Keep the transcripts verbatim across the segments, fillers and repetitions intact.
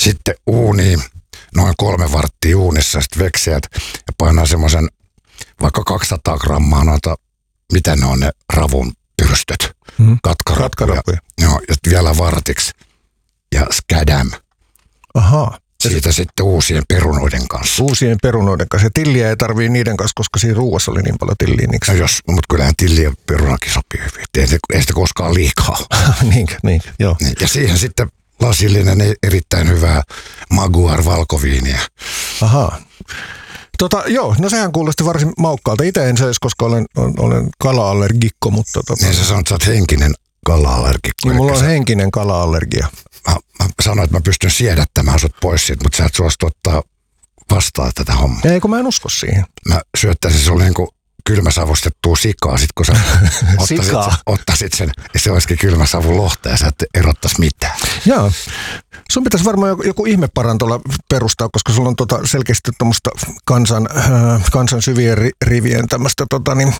Sitten uuniin, noin kolme varttia uunissa, sitten veksiät ja painaa semmoisen vaikka kaksisataa grammaa noita, mitä ne on ne ravun pyrstöt, mm. katkarappuja. katkarappuja. Joo, ja vielä vartiksi ja skadam. Ahaa. Siitä sitten uusien perunoiden kanssa. Uusien perunoiden kanssa. Ja tilliä ei tarvii niiden kanssa, koska siinä ruuassa oli niin paljon tilliä. No jos, mutta kyllähän tilli ja perunakin sopii hyvin. Ei, ei sitä koskaan liikaa. niinkö, niinkö, joo. Niin, ja siihen sitten lasillinen erittäin hyvää Maguar-valkoviiniä. Ahaa. Tota, joo, no sehän kuulosti varsin maukkaalta. Itse en söisi, koska olen, olen kala-allergikko, mutta... Tota... Niin sä sanot, että sä oot henkinen kala-allergikko. Niin, mulla on sä... henkinen kala-allergia. Mä, mä sanoin, että mä pystyn siedättämään sut pois siitä, mutta sä et suostu ottaa vastaan tätä hommaa. Ei, kun mä en usko siihen. Mä syöttäisin sulle niin kuin kylmäsavustettua sikaa, sit kun sä ottaisit, ottaisit sen, ja se olisikin kylmäsavun lohta, ja sä et erottaisi mitään. Joo. Sun pitäisi varmaan joku, joku ihmeparantola perustaa, koska sulla on tota selkeästi tuommoista kansan, äh, kansan syvien ri, rivien tämmöistä tota, niin,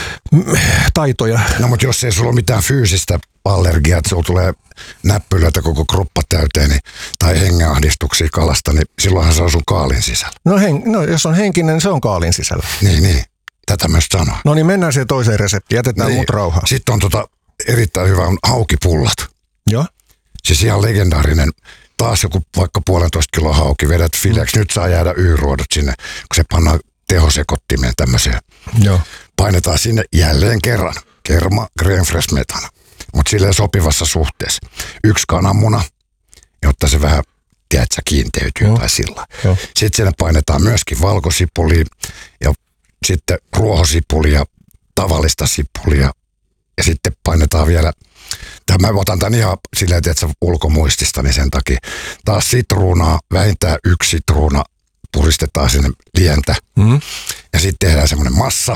taitoja. No mutta jos ei sulla ole mitään fyysistä allergiaa, että sulla tulee näppylöitä koko kroppa täyteen, niin, tai hengenahdistuksia kalasta, niin silloinhan se on sun kaalin sisällä. No, hen, no jos on henkinen, niin se on kaalin sisällä. Niin, niin. Tätä myös sanoa. No niin, mennään siihen toiseen reseptiin. Jätetään niin. Mut rauhaan. Sitten on tota erittäin hyvä on haukipullat. Joo. Siis ihan legendaarinen. Taas joku vaikka puolentoista kiloa hauki vedät fileeksi. Nyt saa jäädä Y-ruodot sinne, kun se pannaan tehosekottimeen tämmöiseen. Joo. Painetaan sinne jälleen kerran. Kerma, crème fraîche smetana. Mutta silleen sopivassa suhteessa. Yksi kananmuna, jotta se vähän, tiedätkö, kiinteytyy Joo. tai sillä. Joo. Sitten sinne painetaan myöskin valkosipulia ja sitten ruohosipulia, tavallista sipulia ja sitten painetaan vielä, tämä mä otan tämän ihan silleen, että ulkomuistista, niin sen takia taas sitruunaa, vähintään yksi sitruuna puristetaan sinne lientä mm. ja sitten tehdään semmoinen massa.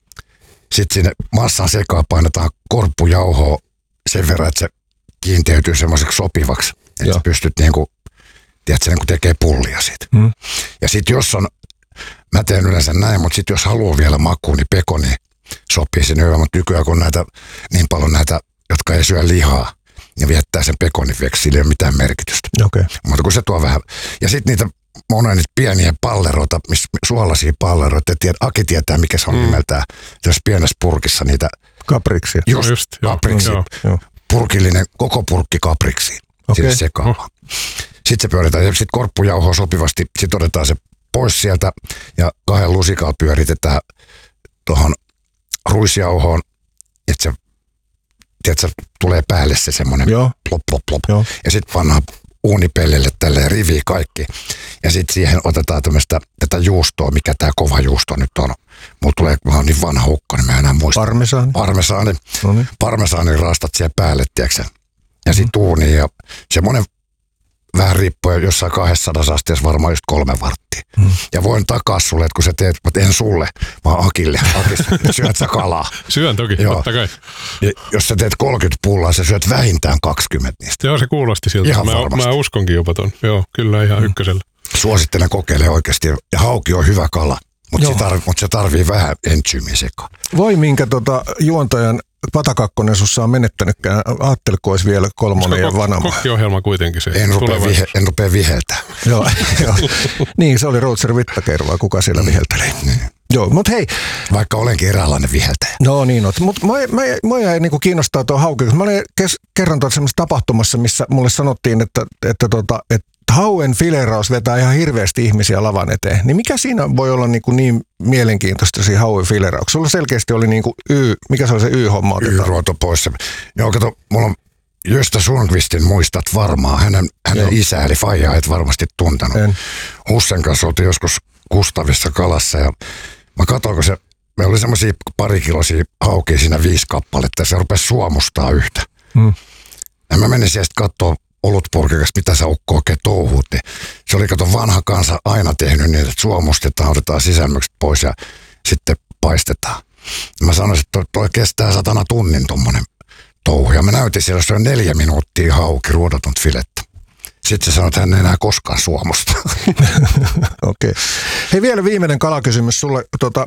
Sitten sinne massan sekaan painetaan korppujauhoa sen verran, että se kiinteytyy semmoiseksi sopivaksi, että Joo. sä pystyt niinku, tiedätkö, niinku tekee pullia siitä. Mm. Ja sitten jos on mä teen yleensä näin, mutta sitten jos haluaa vielä makuun, niin pekoni sopii sinne hyvä. Mutta nykyään kun näitä, niin paljon näitä, jotka ei syö lihaa, ja viettää sen pekonin veksi, sillä ei ole mitään merkitystä. Okay. Mutta kun se tuo vähän. Ja sitten niitä monia niitä pieniä palleroita, suolaisia palleroita, tiedät, Aki tietää mikä se on mm. nimeltään. Jos pienessä purkissa niitä. Kapriksia. Just, just kapriksi. Joo, joo. Purkillinen, koko purkki kapriksi. Okay. Sinne sekaan. Oh. Sitten se pyöritään ja sitten korppujauhoa sopivasti. Sitten otetaan se pois sieltä ja kahden lusikalla pyöritetään tuohon ruisjauhoon, että se, tiedätkö, tulee päälle se semmoinen plop, plop, plop. Joo. Ja sitten pannaan uunipellille tälleen riviin kaikki. Ja sitten siihen otetaan tämmöistä tätä juustoa, mikä tämä kova juusto nyt on. Mulla tulee, kun mä oon niin vanha ukko, niin mä enää muista. Parmesaani. Parmesaani. No niin. Parmesaani rastat siihen päälle, tiedätkö? Ja sitten mm. uuniin ja semmoinen vähän riippuen jossain kaksisataa asteessa varmaan just kolme varttia. Hmm. Ja voin takaa sulle, että kun sä teet, mutta en sulle, vaan Akille. Akis, syöt sä kalaa. Syön toki, Joo. totta kai. Ja jos sä teet kolmekymmentä pullaa, sä syöt vähintään kaksikymmentä niistä. Joo, se kuulosti siltä. Ihan mä, mä uskonkin jopa ton. Joo, kyllä ihan hmm. ykkösellä. Suosittelen kokeilemaan oikeasti. Ja hauki on hyvä kala, mutta se, tarvii, mutta se tarvii vähän entsyymiä sekaan. Voi minkä tota, juontajan patakakkonen sussa on menettänytkään. Ajatteliko olisi vielä kolmonen ja vanama. Kokkiohjelma kuitenkin se. En rupea, vihe, en rupea viheltää. Joo, jo. Niin, se oli Rootser Vittakervaa, kuka siellä viheltelee. Niin. Joo, mutta hei. Vaikka olenkin eräänlainen viheltäjä. No niin, no, mutta mua jäi niinku kiinnostaa tuo hauki. Mä olin kes, kerran tuossa semmoisessa tapahtumassa, missä mulle sanottiin, että, että, tota, että hauen fileraus vetää ihan hirveästi ihmisiä lavan eteen. Niin mikä siinä voi olla niin, niin mielenkiintoista siinä hauen filerauksessa? Sulla selkeästi oli niin kuin Y, mikä se oli se Y-homma? Y-ruoto pois. Joo, kato, mulla on Gösta Sundqvistin muistat varmaan. Hänen, hänen isä eli faija et varmasti tuntenut. En. Hussen kanssa oltiin joskus Kustavissa kalassa ja mä katsoin, kun se, me oli semmosia parikiloisia haukia siinä viisi kappaletta ja se rupesi suomustaa yhtä. Hmm. Ja mä menin sieltä katsoa olutpurkikas, mitä sä ukko oikein touhuut. Se oli kato vanha kansa aina tehnyt niin, että suomustetaan, otetaan sisämmökset pois ja sitten paistetaan. Ja mä sanoisin, että toi, toi kestää satana tunnin tommonen touhu. Ja mä näytin siellä, se on neljä minuuttia hauki ruodatonta filettä. Sitten se sanoi, että hän ei enää koskaan suomusta. Okei. Okay. Hei, vielä viimeinen kalakysymys sulle. Tota,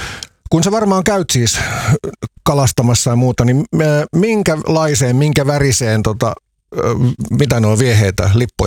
kun sä varmaan käyt siis kalastamassa ja muuta, niin minkälaiseen, minkä väriseen, tota, mitä ne on vieheitä, lippoja?